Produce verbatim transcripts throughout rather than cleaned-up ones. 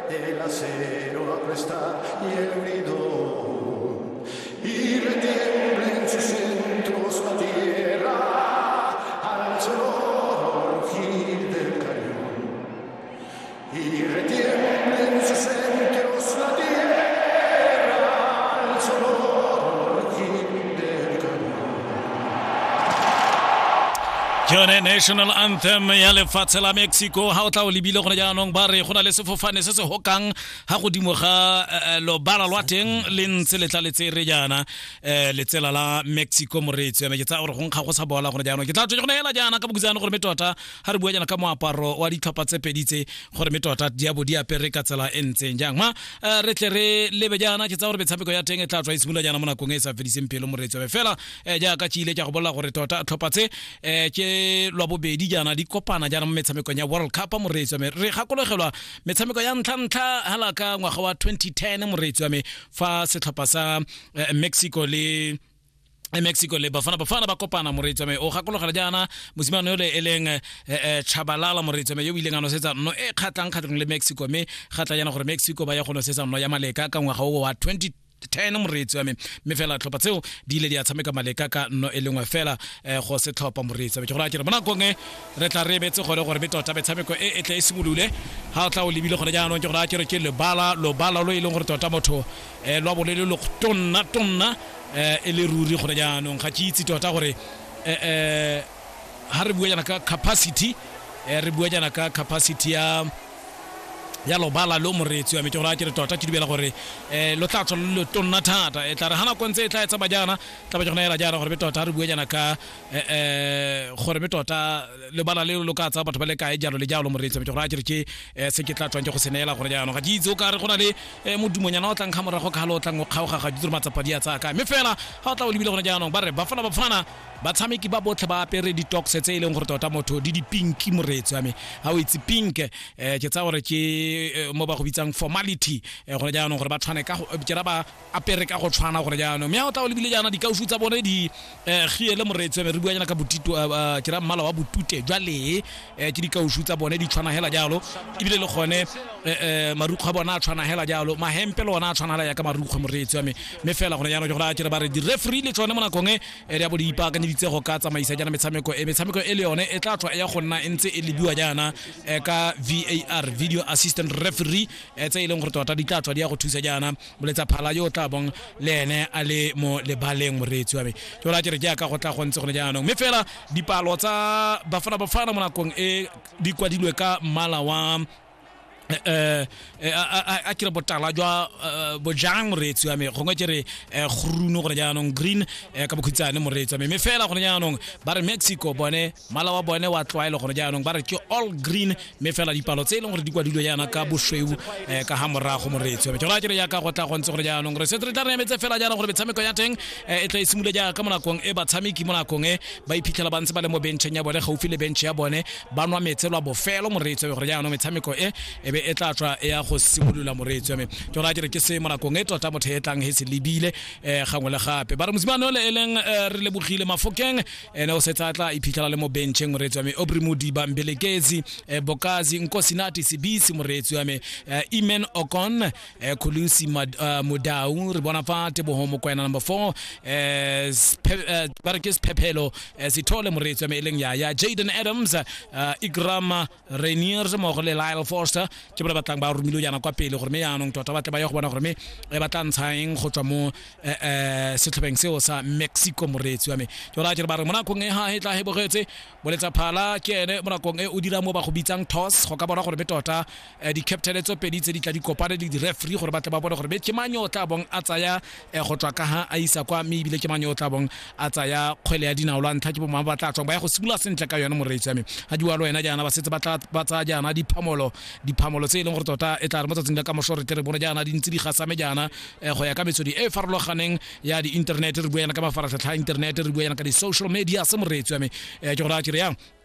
el acero aprestar y el bridón, y retiembla en sus centros la tierra al sonoro rugir del cañón, y retiembla en sus centros la tierra al sonoro rugir del cañón. Yone national anthem ya lefatshe la Mexico ha o tla o lebile go ja nong ba re go na le sefofane se se hokang ha godimo ga lo bala lwa teng le ntse le tlaletse re jana le tsela la Mexico moretsi ya me tsa gore go nkga go sa bola go ja nong ke tla tlo go nela jana ka boguzana gore metota ha re bua jana ka moaparo wa ditlhopha tse peditse gore metota dia bo dia pere ka tsela e ntseng jang ma re tle re lebe jana ke tsa gore metshameko ya teng e tla tswa isimola jana mo nakong e sa fediseng pelo moretsi wa fela ja ka tshile tsa go bolla gore tota tlhopha tse ke lwa bobedi jana di kopana jana mo metshameko ya World Cup moretsi wa me re gakologelwa metshameko ya ntla ntla halaka ngwaga wa twenty ten moretsi wa me fa setlhopha sa Mexico le Mexico le bafana bafana ba kopana moretsi wa me o gakologela jana mosimane le eleng Chabalala moretsi wa me yo ile ngano setsa no e khatlang khatleng le Mexico me khatla jana gore Mexico ba ya go no setsa no ya maleka ka ngwaga wa twenty ten moretsi wa me me fela tlhopha tseo di ile di a tshameka maleka ka no e lengwe fela go se tlhopha moretsi wa me ke go ra ke re bona kongwe re tla re betse gore gore betota metshameko e e tla e simolule ha o tla o lebile gore jaanong ke go ra ke re ke le bala lo bala lo ile gore tota motho eh lwa bolele lo tonna tonna eh e le ruri gore jaanong ga ke itse tota gore eh ha re bua jana ka capacity eh re bua jana ka capacity ya ya lo bala lo moretsi wa me ke go ra ke re tota ke dibela gore eh lo tla tswa lo tonna thata e tla re hana kontse e tla etsa bajana tla ba jona ela jana gore betota re bua jana ka eh gore betota le bala le lo ka tsa batho ba le kae jalo le jalo moretsi wa me ke go ra ke re ke se ke tla tswa ke go senela gore jana ga ditse o ka re gona le modumonyana o tlang kha morago ka lo tlang go kgaoga ga ditse matsapadi ya tsaka me fela ha o tla o lebile gore jana ba re ba fana ba fana ba tshameki ba botlhe ba apere di tox tse ile gore tota motho di di pink moretsi wa me ha o itse pink eh ke tsa gore ke mo ba go bitsang formality gore jaanong gore ba tshwane ka ke ra ba apere ka go tshwana gore jaanong me ha o tla o lebile jana di kausu tsa bone di giele moretsi re bua jana ka botito ke ra mmala wa botute jwale ke di kausu tsa bone di tshwana hela jalo ibile le gone marukgo a bona a tshwana hela jalo mahempe le ona a tshwana ya ka marukgo moretsi wa me me fela gore jaanong gore a ke re ba re di referee le tsone mo nakong e re ya bo di ipaka ditse go ka tsamaisa jana metshameko e metshameko e le yone e tla tswa ya go nna entse e lebiwa jana ka V A R video assistant referee tse ile gore tota di tla tswa di ya go thusa jana boletsa phala yo tla bong le ene a le mo lebaleng moretsi wa me ke ra ke re ka go tla go ntse go jaanong me fela dipalo tsa bafana bafana mo nakong e di kwadilwe ka mmala wa eh a kira botala jwa bojang moretsi wa me go ngwe khruno gore jaanong green ka bokhitsane moretsi wa me me fela gore jaanong ba re Mexico bone mala wa bone wa tloile gore jaanong ba re ke all green me fela dipalo tse ile gore di kwadilwe jana ka boshweu ka ha morago moretsi wa me ke ra ke re ya ka go tla go ntse gore jaanong re se re tla re metse fela jana gore metshameko ya teng e tla isimule ja ka monakong e ba tshameki monakong e ba iphitlhela ba ntse ba le mo bencheng ya bone gaufi le bench ya bone ba nwa metselwa bofelo moretsi wa gore jaanong metshameko e e tla tswa e ya go simolola moretsi wa me ke ra ke re ke se monakong e tota motho e tlang he se lebile eh gangwe le gape ba re mosimane le eleng re le bogile mafokeng ene o se tla iphitlhela le mo bencheng moretsi wa me Obri Modiba Mbelekezi Bokazi Nkosinati Sibisi moretsi wa me Imen Okon Khulusi Modau re bona fa Teboho Mokoena number four eh Barakis Pepelo Sithole moretsi wa me eleng ya ya Jaden Adams Igram Rainier mo go le Lyle Forster ke ba batlang ba rumilo yana kwa pele gore me yanong tota ba tle ba ya go bona gore me e batla ntshaeng go tswa mo eh setlhopeng seo sa Mexico moretsi wa me ke ra ke ba re mona kong e ha e tla he bogetse boletsa phala ke ene mona kong e o dira mo ba go bitsang toss go ka bona gore be tota di captain tso pedi tse di tla di kopane le di referee gore ba tle ba bona gore be ke manyo tla bong a tsaya go tswa ka ha a isa kwa me ibile ke manyo tla bong a tsaya kgwele ya dinao la ntha ke bo mama ba tla tswa ba ya go simula sentle ka yona moretsi wa me ha di wa lo ena jana ba setse ba tla ba tsa jana di phamolo di phamolo tse ile gore tota e tla re motsatsing ka moshore tere bona jana di ntse di gasame jana go ya ka metsodi e farologaneng ya di internet re buena ka mafaratlhatlha internet re buena ka di social media se moretsi wa me ke go ra ke re yang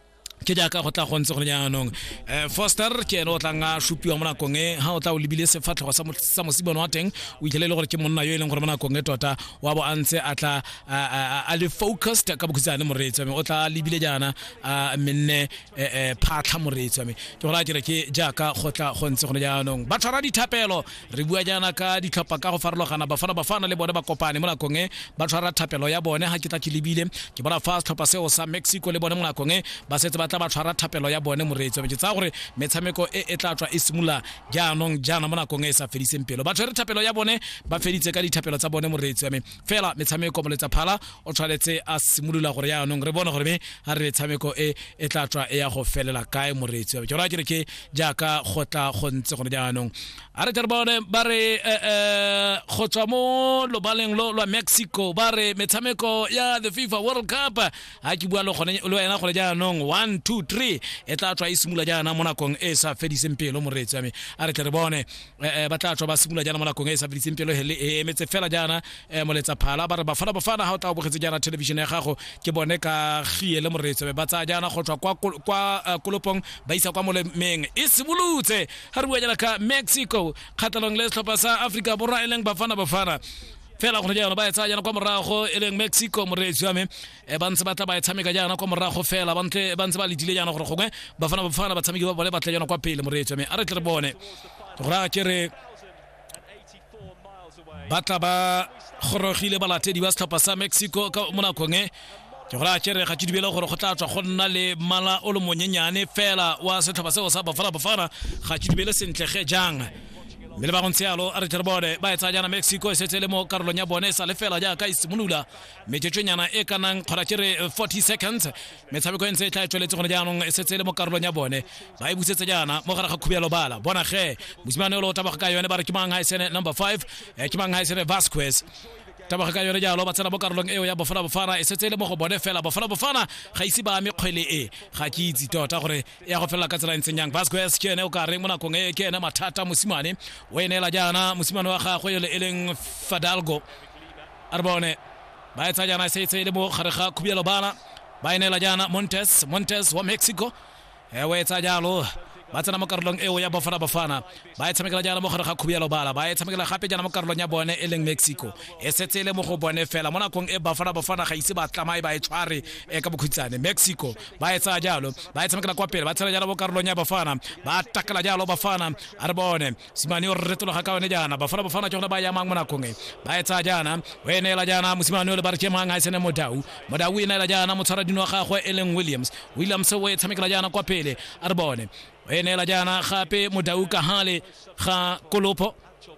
ke jaaka go tla go ntse go jaanong eh Foster ke no tla nga shupiwa mona konge ha o tla o libile se fatlho sa sa mosibano wa teng o itlele le gore ke monna yo e leng gore mona konge tota wa bo antse atla a le focused ka bokutsane moretso me o tla libile jana a menne eh phatlha moretso me ke go ra dire ke jaaka go tla go ntse go jaanong ba tshwara dithapelo re bua jana ka ditlhopha ka go farologana bafana bafana le bone ba kopane mona konge ba tshwara thapelo ya bone ha ke tla ke libile ke bona fast tlhopha seo sa Mexico le bone mona konge ba setse ba ba tshwara thapelo ya bone moretso be tsa gore metshameko e e tla tswa e simula jaanong jana mona konge e sa fediseng pelo ba tshwere thapelo ya bone ba feditse ka dithapelo tsa bone moretso me fela metshameko mo letsa phala o tshwanetse a simulula gore jaanong re bona gore me ha re metshameko e e tla tswa e ya go felela kae moretso ke ra ke ke jaaka go tla go ntse gore jaanong a re tere bone ba re go tswa mo lobaleng lo lwa Mexico ba re metshameko ya the FIFA World Cup ha ke bua le gone le wena gore jaanong one two three e tla tswa e simula jana mo nakong e sa fediseng pelo moretso me a re tle re bone ba tla tswa ba simula jana mo nakong e sa fediseng pelo hele e metse fela jana mo letsa phala ba re ba fana ba fana ha o tla bogetse jana television ya gago ke bone ka giele moretso ba tsa jana go tswa kwa kwa kolopong ba isa kwa molemeng e simulutse ha re bua jana ka Mexico khatalong le tlhopha sa Africa borwa e leng bafana bafana fela go jana ba etsa jana kwa morago e leng Mexico moretso me e ba ntse ba tla ba tshameka jana kwa morago fela ba ntse ba ntse ba letile jana gore gongwe bafana bafana ba tshameki ba bone ba tla jana kwa pele moretso me a re tle re bone go ra ke re ba tla ba gorogile ba latedi ba tlhopha sa Mexico ka mona konge ke go ra ke re ga ke dibela gore go tla tswa go nna le mala o le monyenyane fela wa setlhopha seo sa bafana bafana ga ke dibela sentle ge jang me le ba gontse yalo a re tle bone ba etsa jana Mexico e setse le mo karolong ya bone sa le fela jaaka e simolula metšetšenyana e kanang kgora kere forty seconds metshameko e ntse e tla e tsweletse gone jaanong e setse le mo karolong ya bone ba e busetse jana mo gare ga khubelo bala bona ge mosimane o lo tabaga ka yone ba re ke mang ha e sene number five ke mang ha e sene Vasquez tabaga ka yone jalo ba tsena mo karolong eo ya bafana bafana e setse le mo go bone fela bafana bafana ga ise ba mekgwele e ga ke itse tota gore ya go fela ka tsela ntse nyang Vasquez ke ene o ka reng mo nakong e ke ene mathata mosimane o enela jana mosimane wa gagwe le eleng Fadalgo arbone ba etsa jana se se le mo gare ga khubelo bana ba enela jana Montes Montes wa Mexico e we etsa jalo ba tsena mo karolong eo ya bafana bafana ba e tshamekela jana mo gare ga khubelo bala ba e tshamekela gape jana mo karolong ya bone e leng Mexico e setse le mo go bone fela mo nakong e bafana bafana ga ise ba tlamai ba e tshware e ka bokhutsane Mexico ba e tsa jalo ba e tshamekela kwa pele ba tsela jana mo karolong ya bafana ba takala jalo bafana a re bone Simane o retolo ga ka one jana bafana bafana tsona ba ya mang mo nakong e ba e tsa jana we ne la jana Mosimane o le ba re ke mang ha sene Modau Modau ina la jana mo tshwara dino ga gagwe e leng Williams Williams o e tshamekela jana kwa pele a re bone e ne la jana gape Modau ka hale ga Kolopo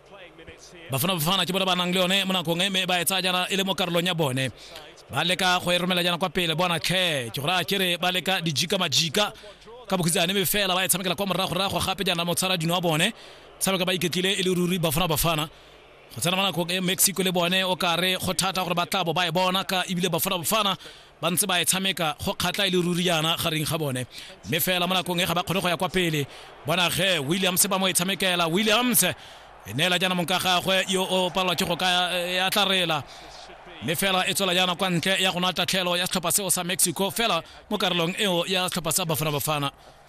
bafana bafana ke bona ba nang le yone mo nakong e me ba etsa jana ile mo karolong ya bone ba leka go e romela jana kwa pele bona ke ke gora ke re ba leka dijika majika ka bokutsane me fela ba e tshamekela kwa morago rago gape jana mo tshara dino wa bone tshameka ba iketlile ile ruri bafana bafana go tsena mana go Mexico le bone o ka re go thata gore ba tlabo ba e bona ka ibile bafana bafana ba ntse ba e tshameka go kgatla ile ruri yana gareng ga bone me fela mona kong e ga ba kgone go ya kwa pele bona ge Williams ba mo e tshamekela Williams e nela jana monka gagwe yo o palwa ke go ka ya tlarela me fela e tsola jana kwa ntle ya gona tatlhelo ya tlhopha seo sa Mexico fela mo karolong eo ya tlhopha sa bafana bafana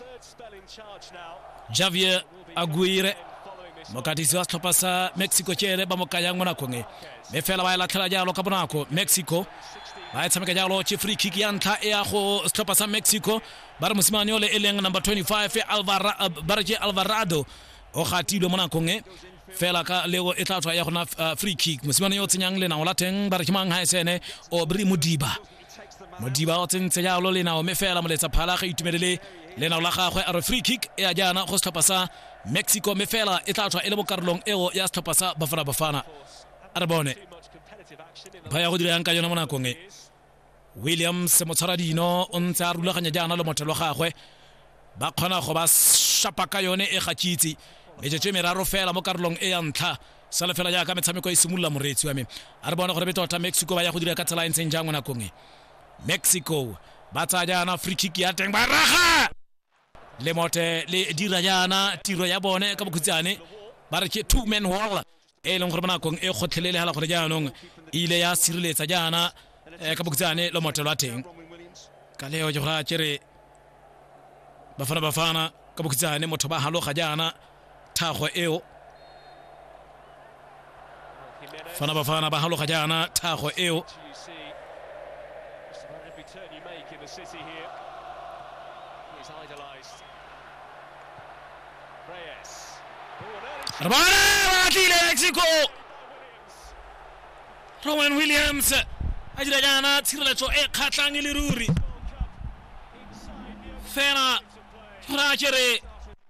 Javier Aguirre mokatisi wa tlhopha sa Mexico tšere ba mo kayang mo nakong e me fela ba e latlhela jalo ka bonako Mexico ba e tshameka jalo tše free kick ya ntlha e ya go tlhopha sa Mexico ba re mosimane o le e leng number twenty-five Barje Alvarado o gatilwe mo nakong e fela ka leo e tla tswa ya gona free kick mosimane yo tsenyang lenao la teng ba re ke mang ha e sene Obri Modiba Modiba o tsentse jalo lenao me fela moletsa phala ga itumelele lenao la gagwe a re free kick e a jana go tlhopha sa Mexico me fela e tla tswa e le mo karolong eo ya tlhopha sa bafana bafana a re bone ba ya go dira yang ka yona mo nakong e Williams motshwara dino o ntse a rulaganya jana le mothelo gagwe ba kgona go ba shapa ka yone e gakitse metsetse meraro fela mo karolong e ya ntlha sa le fela jaaka metshameko e simolola moretsi wa me a re bona gore betota Mexico ba ya go dira ka tsela e ntseng jang mo nakong e Mexico ba tsa jana free kick ya teng ba raga le mote le dira jana tiro ya bone ka bokhutsane ba re ke two man wall e leng gore bona kong e gotlhelele hala gore jaanong ile ya sireletsa jana ka bokhutsane le mote lwa teng ka leo jo ga tsere Bafana Bafana ka bokitsane motho ba halo ga jana thago eo Bafana Bafana ba halo ga jana thago eo Arbana Atile Mexico Rowan Williams ajira jana tsireletso e khatlang le ruri Fena Rajere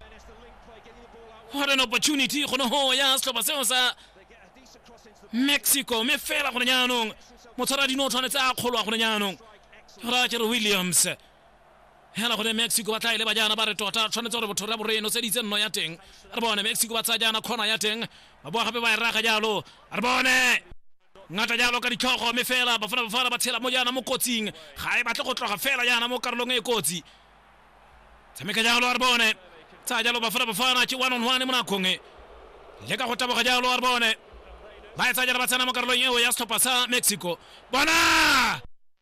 What an opportunity gono ho ya slopa seo sa Mexico me fela go nyanong motsara dino tshwanetse a kgolwa go nyanong Rajere Williams hela go Mexico ba tlaile ba jana ba re tota tshwanetse gore botho ra boreno se ditse nno ya teng re bone Mexico ba tsa jana khona ya teng ba bo gape ba e raga jalo re bone ngata jalo ka ditlhogo me fela ba fana ba fana ba tshela mo jana mo kotsing ga e batle go tloga fela jana mo karolong e kotsi tshameka jalo re bone tsa jalo ba fana ba fana tshi one on one mo nakong le ka go taboga jalo re bone ba tsa jalo ba tsena mo karolong eo ya stopa sa Mexico bona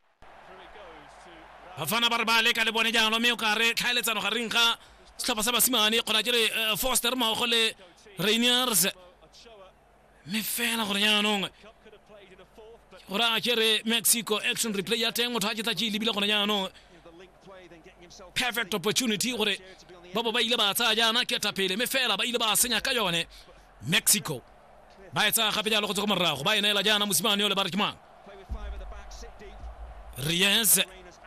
Bafana ba re ba le ka le bone jalo me o ka re tlhaeletsano ga ringa stopa sa basimane gona jere Foster mo go le Rainiers me fela gore yanong ora jere Mexico action replay ya teng motho a tsa tshi libile gona yanong perfect opportunity gore ba ba ile ba tsa jana ke tapele me fela ba ile ba senya ka yone Mexico ba etsa gape jalo go tsa go morago ba ena ela jana mosimane yo le barikmang Riens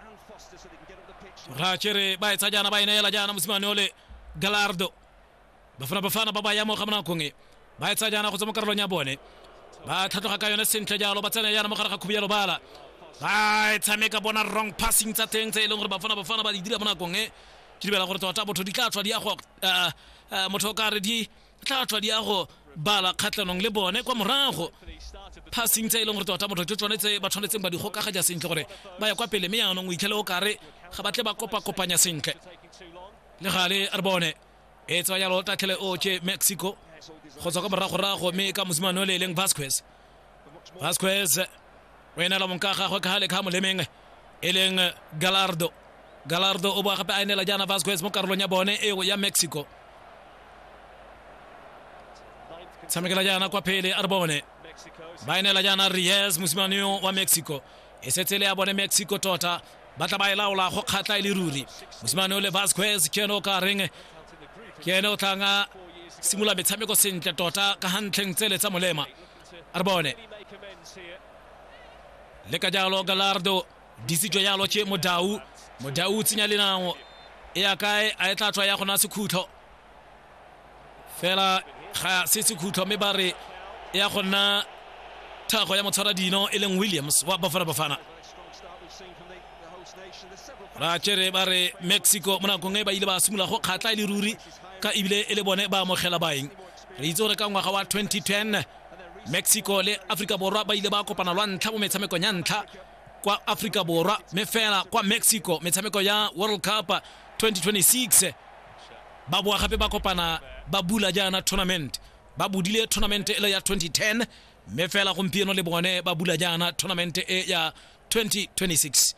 Rachere ba etsa jana ba ena ela jana mosimane yo le Galardo Bafana Bafana ba ba ya mo gamana konge ba etsa jana go tsa mo karolo nya bone ba tlhatloga ka yone sentle jalo ba tsena jana mo gare ga khubiyalo bala ba tshameka bona wrong passing tsa teng tse e leng gore Bafana Bafana ba di dira bona konge ke dibela gore tota botho di tla tswa di ya go motho ka re di tla tswa di ya go bala khatlanong le bone kwa morago passing tse e leng gore tota motho tshwanetse ba tshwanetse ba di go ka ga ja sentle gore ba ya kwa pele me yanong o itlhele o kare ga batle ba kopa kopanya sentle le gale a bone e tswa ya lo tatlhele o che Mexico go tswa ka morago rago me ka mosimane le leng Vasquez Vasquez wena la monka ga go ka hale ka mo lemeng e leng Galardo Galardo o ba gape a inela jana Vasquez mo karolong ya bone e ya Mexico Samekela jana kwa pele arbone ba inela jana Riez mosimane wa Mexico e setsele ya bone Mexico tota ba tla ba ilaola go khatla ile ruri mosimane le Vasquez keno ka reng keno tanga simula metshameko sentle tota ka hantleng tsele tsa molema arbone le ka jalo Galardo disijo yalo che modau modau tsinya lenao e ya kae a etla tswa ya gona sekhutlo fela ga se sekhutlo me bare ya gona thago ya motshwara dino e leng Williams wa Bafana Bafana ra chere bare Mexico mona go nge ba ile ba simula go khatla ile ruri ka ibile ele bone ba mogela baeng re itse gore ka ngwaga wa twenty ten Mexico le Africa Borwa ba ile ba kopana lwa ntlha mo metshameko nya ntlha kwa Africa Borwa me fela kwa Mexico metshameko ya World Cup twenty twenty-six ba boa gape ba kopana ba bula jana tournament ba budile tournament ele ya twenty ten me fela gompieno le bone ba bula jana tournament e ya twenty twenty-six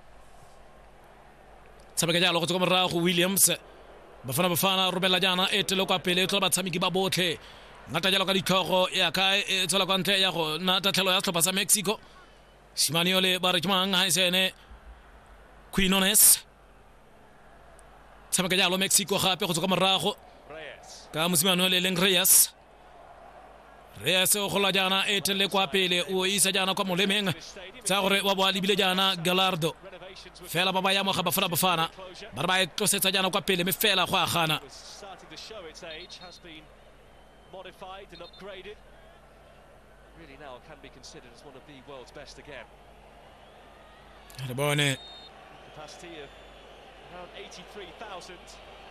Sabeka jalo go tswa morago Williams Bafana Bafana robela jana e tele kwa pele tlo ba tshamiki ba botlhe ngata jalo ka ditlhogo ya ka e tsola kwa ntle ya go na tatlhelo ya tlhopha sa Mexico Simane le barikmang ha isene Quinones Sabeka jalo Mexico gape go tswa morago ka mosimane le leng Reyes Reyes o gola jana e tele kwa pele o isa jana kwa molemeng tsa gore wa boa libile jana Galardo fela ba ba ya mo ga Bafana Bafana ba ba tlosetsa jana kwa pele me fela go agana modified and upgraded really now can be considered as one of the world's best again le bone capacity of around eighty-three thousand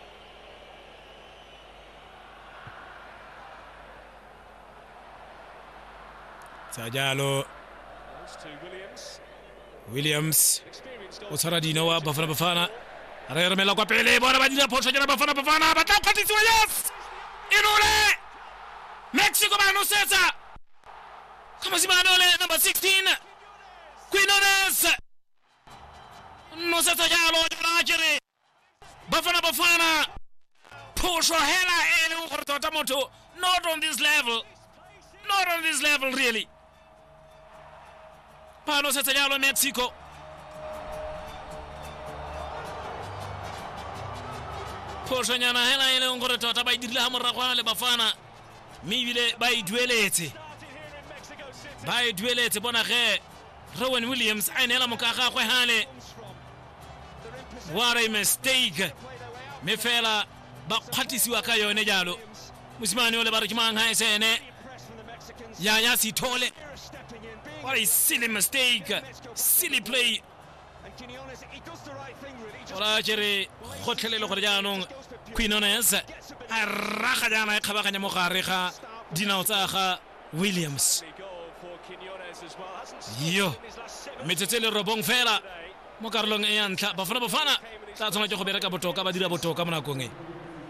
Sajalo to Williams Williams o tsara dino wa Bafana Bafana re re mela kwa pele bona ba dira phoso jana Bafana Bafana ba tla khatisiwa yes inole Mexico ba no setsa kama Simane number sixteen Quinones no setsa jalo jana jere Bafana Bafana push hela ele ukhortota motho. Not on this level. Not on this level really. Pano setsa jalo Mexico. Push nyana hela ele ukhortota ba idirila ha moragwana le Bafana. Mibile ba idueletse. Ba idueletse bona ge Rowan Williams a nela mokaga gwe hale. What a mistake. Me fela ba khatisiwa ka yone jalo. Musimane ole ba re kimang ha esene. Ya ya Sithole. What a silly mistake. Silly play. Ora jere khotlhelelo gore jaanong Quinones a raga jana e khabaganya mo gare ga dinao tsa ga Williams. Yo metsetsele robong fela mo karolong e ya ntla Bafana Bafana tla tsona ke go bereka botoka ba dira botoka mo nakong e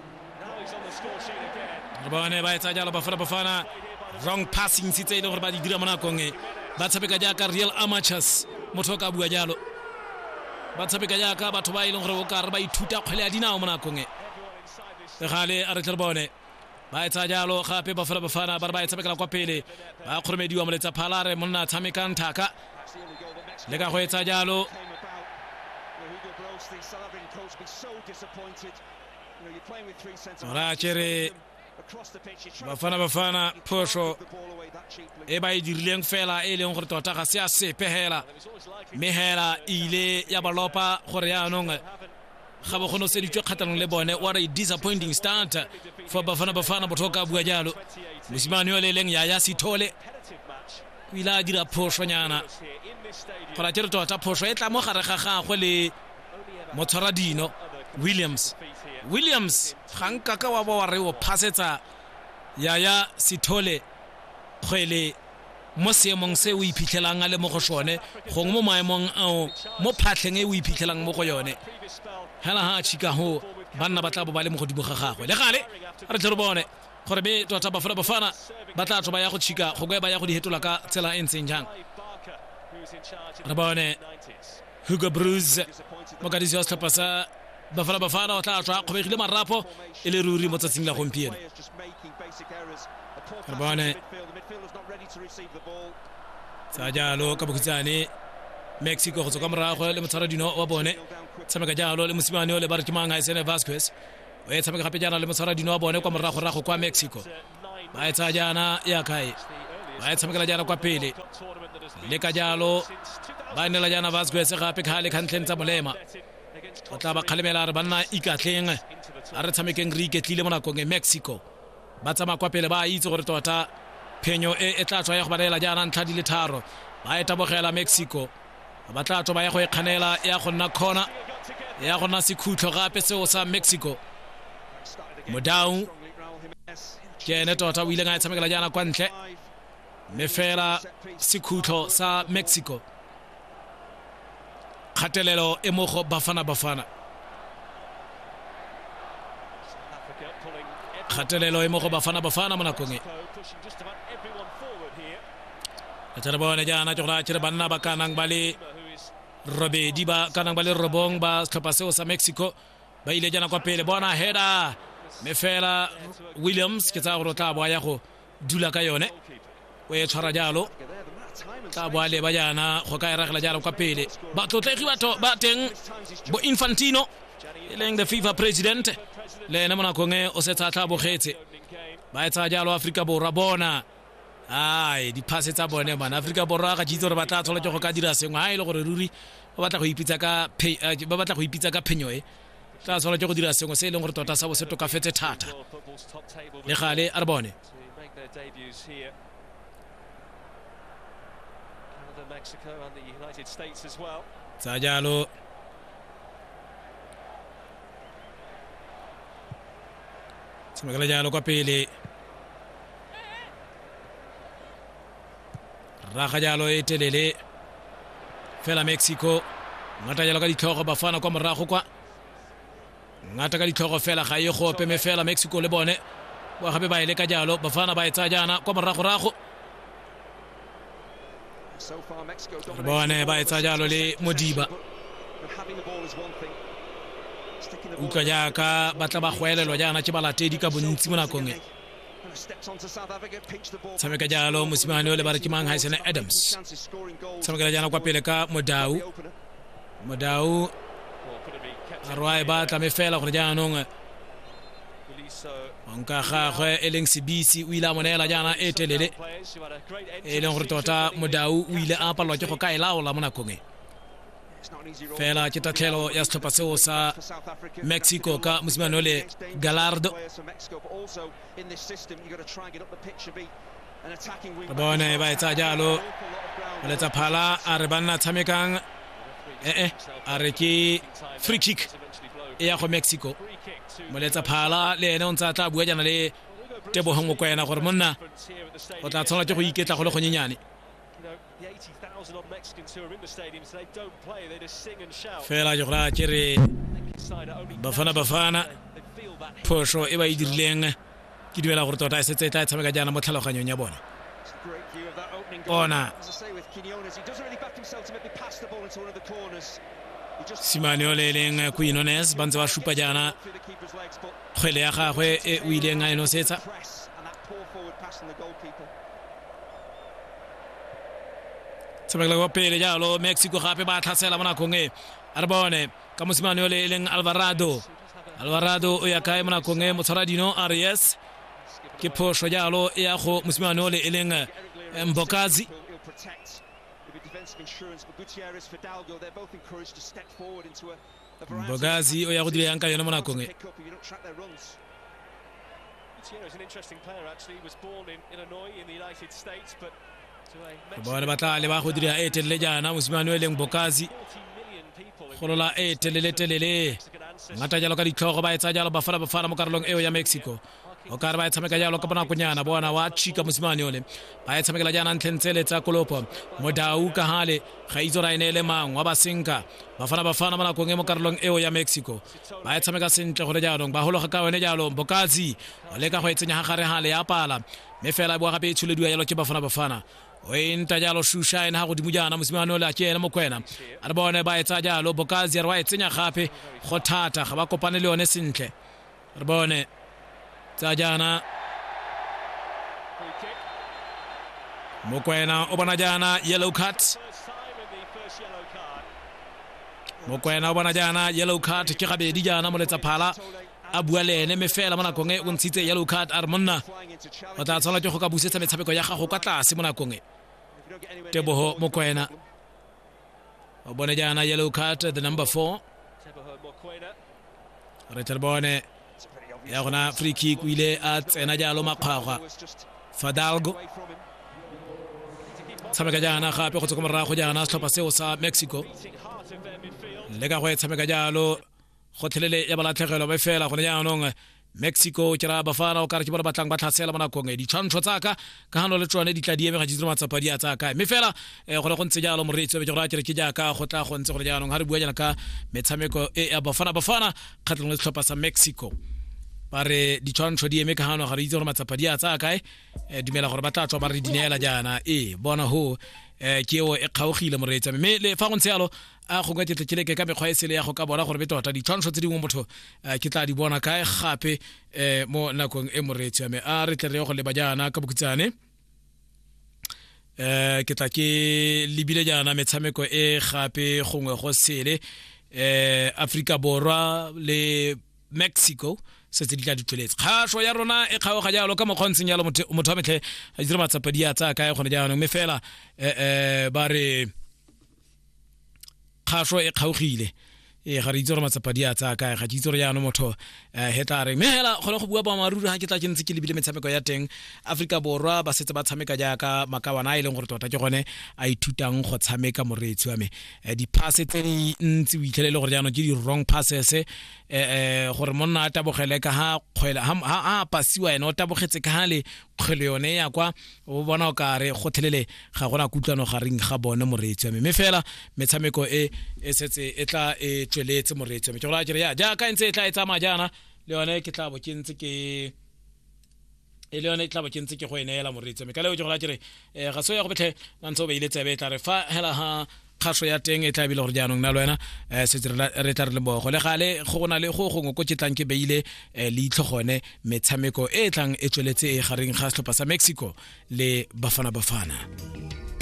re bone ba etsa jalo Bafana Bafana wrong passing sitse ile gore ba di dira mo nakong e ba tshepeka jaaka real amateurs motho ka bua jalo ba tshepeka jaaka batho ba ile gore o ka re ba ithuta kgwele ya dinao mo nakong e le gale a re tle bone ba etsa jalo gape Bafana Bafana ba ba etsa kwa pele ba khoromediwa mo letsa phalare monna tshameka nthaka le ka go etsa jalo ora chere Bafana Bafana posho e ba idirileng fela e leng gore tota ga se a sepe hela mehela ile ya balopa gore ya nong ga bo gono se ditwe kgatanong le bone. What a disappointing start for Bafana Bafana botoka bua jalo Musimane yo le leng ya ya Sithole ila dira posho nyana gore tshero tota posho e tla mo gare ga gagwe le Mothoradino Williams Williams ganka ka wa ba wa re o phasetsa ya ya Sithole kgwele mo seemong se o iphitlhelang a le mo go shone gongwe mo maemong ao mo phatleng e o iphitlhelang mo go yone hela ha chika ho banna ba tla bo ba le mo godimo ga gagwe le gale re tle re bone gore be tota Bafana Bafana ba tla tlo ba ya go chika go ba ya go di hetola ka tsela e ntseng jang re bone Hugo Bruce mo ka di just pasa Bafana Bafana o tla tla go begile marapo e le ruri mo tsatsing la gompieno re bone sa jalo ka bokutsane Mexico go tsoka morago le Mothoradino wa bone tshameka jalo le Musimane o le ba re kimang ha esene Vasquez o e tshameka gape jana le Mothoradino wa bone kwa morago rago kwa Mexico ba etsa jana ya kai ba tshameka jana kwa pele le ka jalo ba nela jana Vasquez gape ka le khantleng tsa molema o tla ba khalemela re banna ikatleng a re tshamekeng re iketlile mo nakong e Mexico ba tsama kwa pele ba itse gore tota phenyo e e tla tswa ya go badela jana ntlha di le tharo ba eta bogela Mexico ba tla tswa ba ya go ikganela ya go nna khona ya go nna sekhutlo gape seo sa Mexico Modau ke ne tota o ile nga tshamekela jana kwa ntle me fela sekhutlo sa Mexico khatelelo e mo go Bafana Bafana khatelelo e mo go Bafana Bafana mo nakong e tsara bone jana tjora tjere banna ba kanang bale robedi ba kanang bale robong ba tlhopha seo sa Mexico ba ile jana kwa pele bona header me fela Williams ke tsa go tla bo ya go dula ka yone o e tshwara jalo tla bo le ba jana go ka iragela jalo kwa pele ba tlotlegi batho ba teng bo Infantino e leng the FIFA president le na mona kongwe o se tsa tla bo getse ba etsa jalo Afrika Borwa bona ai di passe tsa bone bana Afrika Borwa ga ditso re batla tshola ke go ka dira sengwe ha ile gore ruri ba batla go ipitsa ka ba batla go ipitsa ka phenyo e tla tshola ke go dira sengwe se ile gore tota sa bo se tokafetse thata le gale a re bone Mexico and the United States as well. Sa jalo Tshamekela jalo kwa pele raga jalo e telele fela Mexico ngata jalo ka ditlhogo Bafana kwa morago kwa ngata ka ditlhogo fela ga e gope me fela Mexico le bone ba gape ba ile ka jalo Bafana ba etsa jana kwa morago rago bone ba etsa jalo le Modiba utlwa jaaka ba tla ba goelelwa jaana ke balatedi ka bontsi mo nakong e tshameka jalo mosimane o le ba re ke mang Haisen Adams tshameka jaana kwa pele ka Modau Modau arwae ba tla me fela gore jaanong onka gagwe e leng Sebisi o ile a monela jaana e telele e leng gore tota Modau o ile a palwa ke go ka elaola mo nakong e fela ke tatlhelo ya setlhopha seo sa Mexico ka mosimane o le Gallardo re bone ba etsa jalo o letsa phala a re banna tshamekang eh a re ke free kick e ya go Mexico mo letsa phala le ene o ntse a tla bua jana le Tebogo Mokoena gore monna o tla tshwana ke go iketla go le go nyenyane fela jo ra ke re Bafana Bafana phosho e ba e dirileng ke dumela gore tota e setse e tla tshameka jana mo tlhaloganyong ya bona ona Simane o le leng Quinones ba ntse ba shupa jana kgwele ya gagwe e o ileng a enosetsa tshameka kwa pele jalo Mexico gape ba tlhasela mo nakong e a re bone ka mosimane o le leng Alvarado Alvarado o ya kae mo nakong e Motsaradino R S ke phosho jalo e ya go mosimane o le leng Mbokazi Mbokazi o ya go dira yang ka yona mo nakong e Gutierrez is an interesting player actually. He was born in Illinois in the United States, but bona batla le ba go dira e telele jana mosimane o leng Mbokazi golola e telele telele ngata jalo ka ditlhogo ba etsa jalo Bafana Bafana mo karolong eo ya Mexico o ka re ba tshameka jalo ka bona konyana bona wa chika mosimane ole ba tshamekela jana ntlentsele tsa Kolopo Modau ka hale ga itso ra ene le mang wa basenka Bafana Bafana mo nakong e mo karolong eo ya Mexico ba tshameka sentle gore jaanong ba hologa ka wena jalo Mbokazi o le ka go etsenya gare hale ya pala me fela bo gape itshulediwa jalo ke Bafana Bafana o enta jalo Shusha ena go dimujana mosimane ole a ke ena Mokoena a re bone ba etsa jalo Mbokazi re wa etsenya gape go thata ga ba kopane le yone sentle re bone tsa jana Mokoena o bona jana yellow card Mokoena o bona jana yellow card ke gabedi jana mo letsa phala a bua le ene me fela mo nakong e o ntshitse yellow card a re monna o tla tshola ke go ka busetsa metshameko ya gago ka tlase mo nakong e Tebogo Mokoena o bona jana yellow card the number four re terbone ya gona free kick o ile a tsena jalo makgwagwa Fidalgo tshameka jana gape go tswa mo morago jana setlhopha seo sa Mexico le ka go tshameka jalo go tlhelele ya balatlhegelo ba fela gone jaanong Mexico ke ra Bafana o ka re ke bona batlang ba tlhasela mo nakong e ditshwantsho tsaka ka hano le tsone di tla di eme ga ditlo matsapa di a tsaka me fela go le go ntse jalo moreetso be go ra ke re ke jaaka go tla go ntse go jaanong ha re bua jana ka metshameko e ya Bafana Bafana kgatlhang le setlhopha sa Mexico ba re ditshwantsho di eme ka hano ga re itse gore matsapa di a tsaka e dumela gore ba tla tswa ba re dineela jana e bona ho ke o e kgaogile moreetsa mme le fa go ntse yalo a go ngwetse tlekele ka mekgwa e sele ya go ka bona gore betota ditshwantsho tse dingwe motho ke tla di bona kae gape mo nakong e moreetsa me a re tle re go leba jana ka bokutsane eh ke tla ke libile jana metshameko e gape gongwe go sele eh Africa Borwa le Mexico se tse di tla ditholetse kgasho ya rona e kgaoga jalo ka mokgontseng yalo motho wa metlhe a dira matsapa di a tsa kae gone jaanong me fela eh ba re kgasho e kgaogile e ga re itse gore matsapa di a tsa kae ga itse gore jaanong motho heta re me hela gone go bua ba maruri ha ke tla ke ntse ke lebile metshameko ya teng Africa Borwa ba setse ba tshameka jaaka makawana a ile gore tota ke gone a ithutang go tshameka moreetsi wa me di pass tse di ntse o itlhelele gore jaanong ke di wrong passes eh gore monna a tabogele ka ha kgwela ha pasiwa ena o tabogetse ka ha le kgwele yone ya kwa o bona o ka re go thelele ga gona kutlano ga reng ga bone moreetsi wa me me fela metshameko e e setse e tla e tsweletse moreetsi wa me ke go la jere ya ja ka ntse e tla etsa majana le yone ke tla bo ke ntse ke e le yone e tla bo ke ntse ke go eneela moreetsi wa me ka le o go la jere ga so ya go betlhe nantse o be ile tsebe tla re fa hela ha kgaso ya teng e tla bile gore jaanong na le wena se re tla re le bogo le gale go gona le go gongwe ko tsetlang ke beile le itlhogone metshameko e tlang e tsweletse e gareng ga setlhopha sa Mexico le Bafana Bafana.